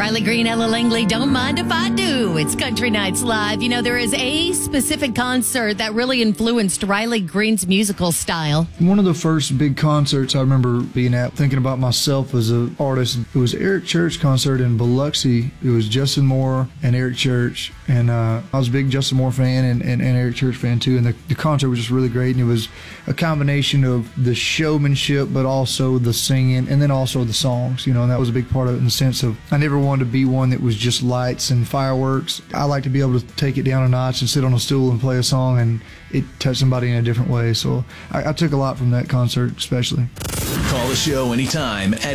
Riley Green, Ella Langley, don't mind if I do. It's Country Nights Live. You know, there is a specific concert that really influenced Riley Green's musical style. One of the first big concerts I remember being at, thinking about myself as an artist, it was Eric Church concert in Biloxi. It was Justin Moore and Eric Church. And I was a big Justin Moore fan and Eric Church fan too. And the concert was just really great. And it was a combination of the showmanship, but also the singing, and then also the songs, you know, and that was a big part of it in the sense of I never wanted to be one that was just lights and fireworks. I like to be able to take it down a notch and sit on a stool and play a song and it touched somebody in a different way. So I took a lot from that concert especially. Call the show anytime at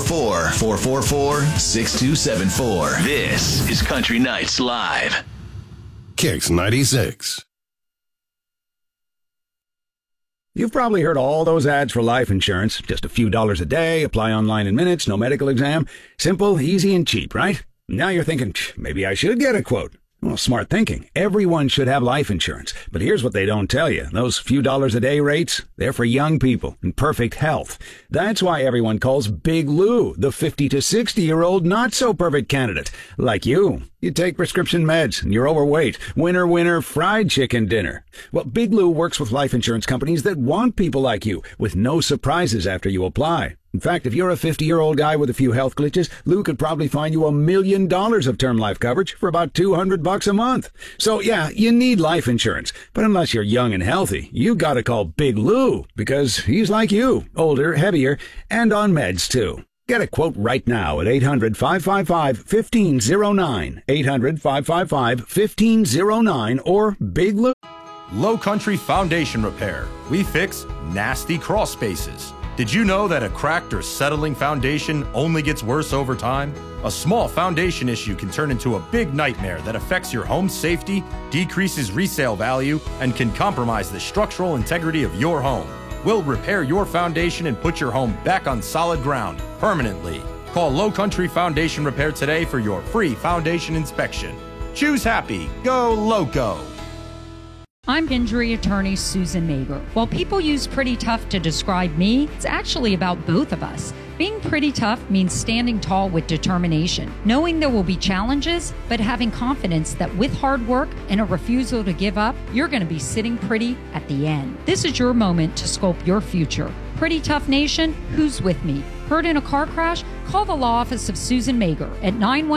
844-444-6274. This is Country Nights Live. Kicks 96. You've probably heard all those ads for life insurance. Just a few dollars a day, apply online in minutes, no medical exam. Simple, easy, and cheap, right? Now you're thinking, maybe I should get a quote. Well, smart thinking. Everyone should have life insurance. But here's what they don't tell you. Those few dollars a day rates, they're for young people in perfect health. That's why everyone calls Big Lou the 50 to 60-year-old not-so-perfect candidate. Like you. You take prescription meds and you're overweight. Winner, winner, fried chicken dinner. Well, Big Lou works with life insurance companies that want people like you, with no surprises after you apply. In fact, if you're a 50-year-old guy with a few health glitches, Lou could probably find you $1 million of term life coverage for about $200 a month. So yeah, you need life insurance. But unless you're young and healthy, you gotta call Big Lou, because he's like you, older, heavier, and on meds too. Get a quote right now at 800-555-1509, 800-555-1509, or Big Lou. Low Country Foundation Repair. We fix nasty crawl spaces. Did you know that a cracked or settling foundation only gets worse over time? A small foundation issue can turn into a big nightmare that affects your home's safety, decreases resale value, and can compromise the structural integrity of your home. We'll repair your foundation and put your home back on solid ground permanently. Call Low Country Foundation Repair today for your free foundation inspection. Choose happy. Go Loco. I'm injury attorney Susan Mager. While people use pretty tough to describe me, it's actually about both of us. Being pretty tough means standing tall with determination, knowing there will be challenges, but having confidence that with hard work and a refusal to give up, you're going to be sitting pretty at the end. This is your moment to sculpt your future. Pretty Tough Nation, who's with me? Hurt in a car crash? Call the law office of Susan Mager at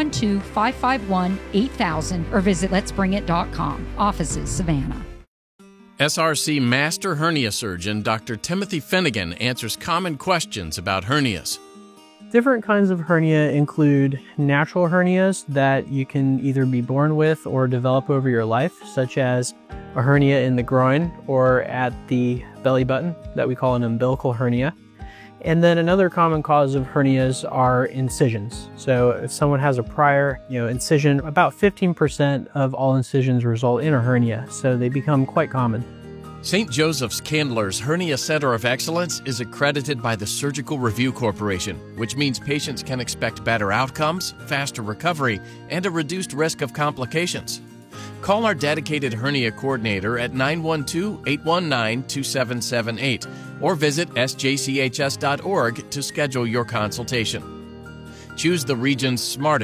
912-551-8000 or visit letsbringit.com. Offices, Savannah. SRC Master Hernia Surgeon Dr. Timothy Finnegan answers common questions about hernias. Different kinds of hernia include natural hernias that you can either be born with or develop over your life, such as a hernia in the groin or at the belly button that we call an umbilical hernia. And then another common cause of hernias are incisions. So if someone has a prior incision, about 15% of all incisions result in a hernia, so they become quite common. St. Joseph's Candler's Hernia Center of Excellence is accredited by the Surgical Review Corporation, which means patients can expect better outcomes, faster recovery, and a reduced risk of complications. Call our dedicated hernia coordinator at 912-819-2778 or visit sjchs.org to schedule your consultation. Choose the region's smartest